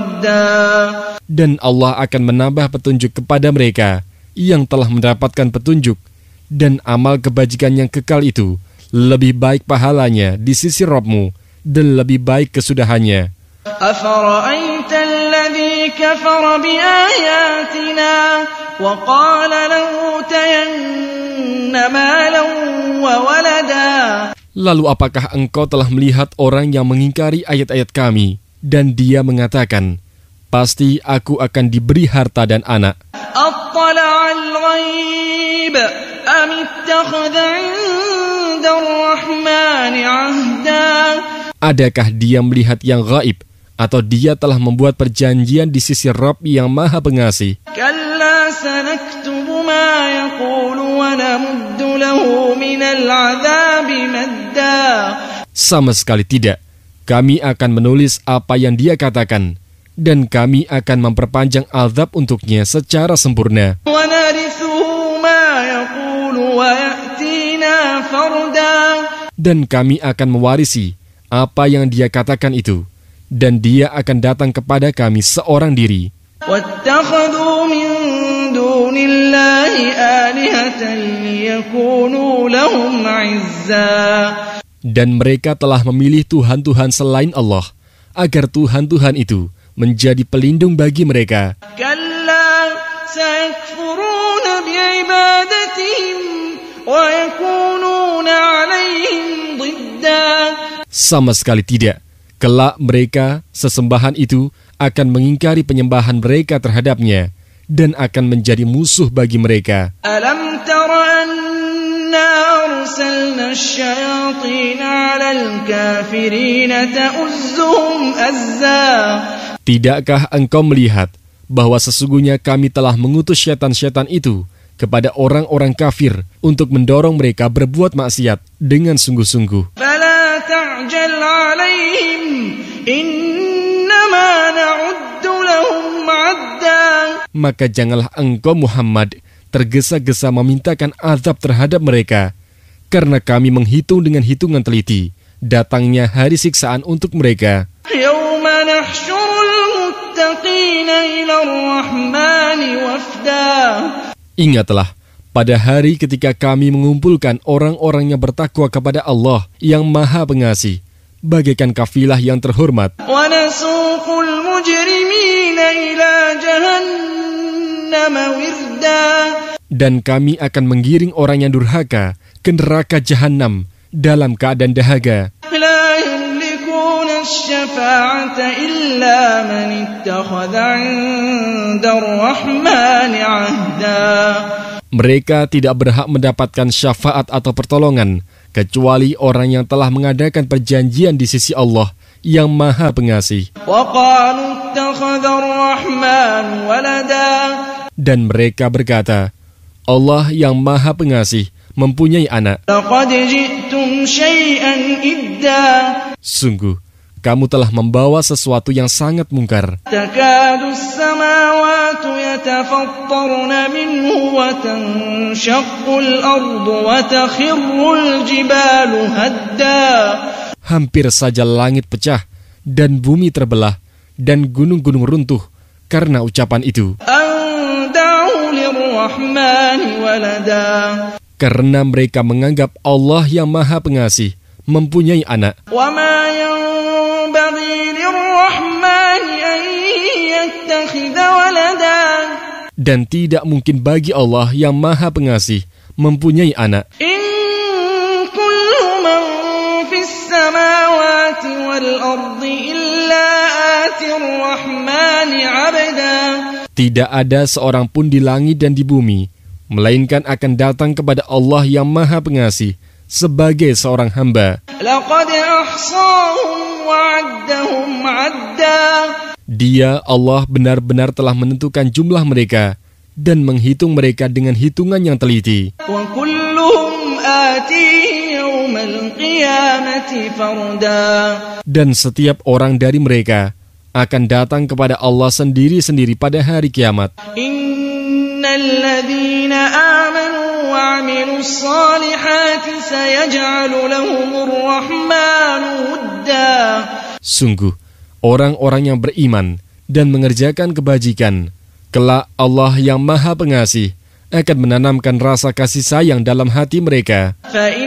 ردا. Dan Allah akan menambah petunjuk kepada mereka yang telah mendapatkan petunjuk, dan amal kebajikan yang kekal itu lebih baik pahalanya di sisi Rabb-Mu dan lebih baik kesudahannya. أفرأيت الذي كفر بآياتنا وقال لأوتين مالا وولدا. Lalu apakah engkau telah melihat orang yang mengingkari ayat-ayat kami dan dia mengatakan, pasti aku akan diberi harta dan anak. أطلع الغيب أم اتخذ عند الرحمن عهدا. Adakah dia melihat yang gaib, atau dia telah membuat perjanjian di sisi Rabb yang Maha Pengasih? كلا سنكتب ما يقول ونمد له من العذاب مدا. Sama sekali tidak. Kami akan menulis apa yang dia katakan, dan kami akan memperpanjang azab untuknya secara sempurna. ونرثه ما يقول ويأتينا فردا. Dan kami akan mewarisi apa yang dia katakan itu, dan dia akan datang kepada kami seorang diri. واتخذوا من دون الله آلهة ليكونوا لهم عزا. Dan mereka telah memilih Tuhan-Tuhan selain Allah, agar Tuhan-Tuhan itu menjadi pelindung bagi mereka. كلا سيكفرون بعبادتهم ويكونون عليهم ضدا. Sama sekali tidak. Kelak mereka, sesembahan itu, akan mengingkari penyembahan mereka terhadapnya dan akan menjadi musuh bagi mereka. ألم تر أنا أرسلنا الشياطين على الكافرين تؤزهم أزا. Tidakkah engkau melihat bahwa sesungguhnya kami telah mengutus syaitan-syaitan itu kepada orang-orang kafir untuk mendorong mereka berbuat maksiat dengan sungguh-sungguh? فلا تعجل عليهم إنما نعد لهم عدا. Maka janganlah engkau Muhammad tergesa-gesa memintakan azab terhadap mereka, karena kami menghitung dengan hitungan teliti datangnya hari siksaan untuk mereka. يوم نحشر المتقين إلى الرحمن وفدا. Ingatlah, pada hari ketika kami mengumpulkan orang-orang yang bertakwa kepada Allah yang Maha Pengasih, bagaikan kafilah yang terhormat. ونسوق المجرمين إلى جهنم وردا. Dan kami akan menggiring orang yang durhaka ke neraka Jahannam dalam keadaan dahaga. لا يملكون الشفاعة إلا من اتخذ عند الرحمن عهدا. Mereka tidak berhak mendapatkan syafaat atau pertolongan kecuali orang yang telah mengadakan perjanjian di sisi Allah yang Maha Pengasih. وقالوا اتخذ الرحمن ولدا. Dan mereka berkata, Allah yang Maha Pengasih mempunyai anak. لقد جئتم شيئا إدا. Sungguh, kamu telah membawa sesuatu yang sangat mungkar. تكاد السماوات يتفطرن منه وتنشق الأرض وتخر الجبال هدا. Hampir saja langit pecah dan bumi terbelah dan gunung-gunung runtuh karena ucapan itu. أن دعوا للرحمن ولدا. Karena mereka menganggap Allah yang Maha Pengasih mempunyai anak. وما ينبغي للرحمن أن يتخذ ولدا. Dan tidak mungkin bagi Allah yang Maha Pengasih mempunyai anak. إن كل من في السماوات والأرض إلا آتي الرحمن عبدا. Tidak ada seorang pun di langit dan di bumi, melainkan akan datang kepada Allah yang Maha Pengasih sebagai seorang hamba. لقد أحصاهم وعدهم عدا. Dia, Allah, benar-benar telah menentukan jumlah mereka dan menghitung mereka dengan hitungan yang teliti. وكلهم آتيه يوم القيامة فردا. Dan setiap orang dari mereka akan datang kepada Allah sendiri-sendiri pada hari kiamat. إن الذين آمنوا وعملوا الصالحات سيجعل لهم الرحمن ودا. Sungguh, orang-orang yang beriman dan mengerjakan kebajikan, kelak Allah yang Maha Pengasih akan menanamkan rasa kasih sayang dalam hati mereka.